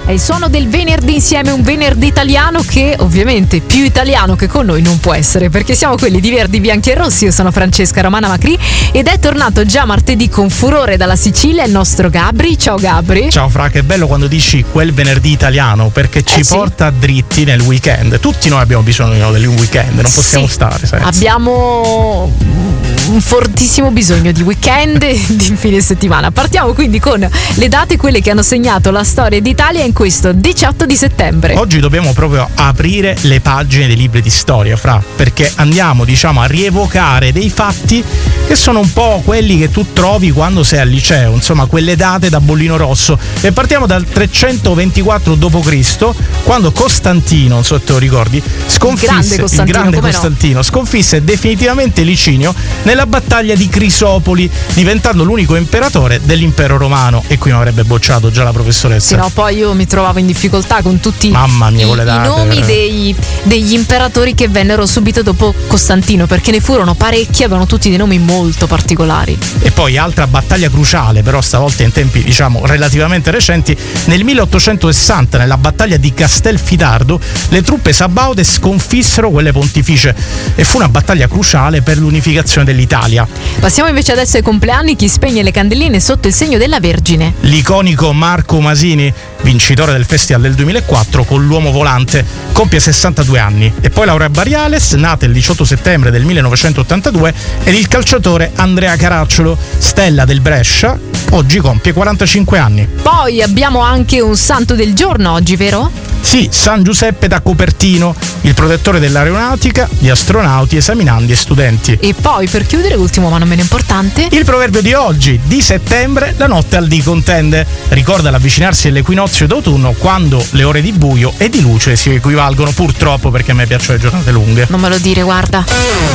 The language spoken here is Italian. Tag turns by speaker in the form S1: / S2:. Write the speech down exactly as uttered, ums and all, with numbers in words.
S1: È il suono del venerdì insieme, un venerdì italiano che ovviamente più italiano che con noi non può essere, perché siamo quelli di Verdi, Bianchi e Rossi. Io sono Francesca Romana Macri ed è tornato già martedì con furore dalla Sicilia il nostro Gabri. Ciao Gabri.
S2: Ciao Fra, che bello quando dici quel venerdì italiano, perché ci
S1: eh sì.
S2: porta dritti nel weekend. Tutti noi abbiamo bisogno di un weekend, non possiamo
S1: sì.
S2: stare senza.
S1: Abbiamo un fortissimo bisogno di weekend e di fine settimana. Partiamo quindi con le date, quelle che hanno segnato la storia d'Italia in questo diciotto di settembre.
S2: Oggi dobbiamo proprio aprire le pagine dei libri di storia, Fra, perché andiamo, diciamo, a rievocare dei fatti che sono un po' quelli che tu trovi quando sei al liceo, insomma, quelle date da bollino rosso. E partiamo dal trecentoventiquattro dopo Cristo, quando Costantino, non so se te lo ricordi, sconfisse
S1: il grande Costantino,
S2: il grande
S1: come
S2: Costantino
S1: no?
S2: sconfisse definitivamente Licinio nella battaglia di Crisopoli, diventando l'unico imperatore dell'impero romano. E qui mi avrebbe bocciato già la professoressa.
S1: Sì, no, poi io mi trovavo in difficoltà con tutti
S2: Mamma mia,
S1: i,
S2: quelle date,
S1: i nomi dei, degli imperatori che vennero subito dopo Costantino, perché ne furono parecchi, avevano tutti dei nomi molto particolari.
S2: E poi altra battaglia cruciale, però stavolta in tempi, diciamo, relativamente recenti, nel milleottocentosessanta, nella battaglia di Castelfidardo, le truppe sabaute sconfissero quelle pontificie e fu una battaglia cruciale per l'unificazione dell'Italia.
S1: Passiamo invece adesso ai compleanni. Chi spegne le candeline sotto il segno della Vergine?
S2: L'iconico Marco Masini, vincitore del Festival del duemilaquattro con l'Uomo Volante, compie sessantadue anni. E poi Laura Bariales, nata il diciotto settembre del millenovecentottantadue, ed il calciatore Andrea Caracciolo, stella del Brescia, oggi compie quarantacinque anni.
S1: Poi abbiamo anche un santo del giorno oggi, vero?
S2: Sì, San Giuseppe da Copertino, il protettore dell'aeronautica, di astronauti, esaminandi e studenti.
S1: E poi, per chiudere, ultimo ma non meno importante,
S2: il proverbio di oggi, di settembre, la notte al dì contende. Ricorda l'avvicinarsi dell'equinozio d'autunno, quando le ore di buio e di luce si equivalgono, purtroppo, perché a me piacciono le giornate lunghe.
S1: non me lo dire, guarda.